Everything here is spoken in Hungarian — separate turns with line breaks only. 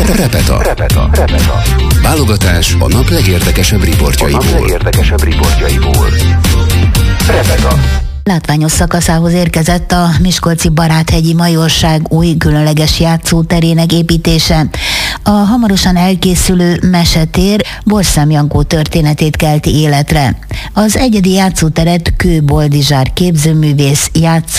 Repeta. Válogatás a nap legérdekesebb riportjaiból. Repeta.
Látványos szakaszához érkezett a Miskolci Baráthegyi Majorság új különleges játszóterének építése. A hamarosan elkészülő mesetér Borszám Jankó történetét kelti életre. Az egyedi játszóteret Kő Boldizsár képzőművész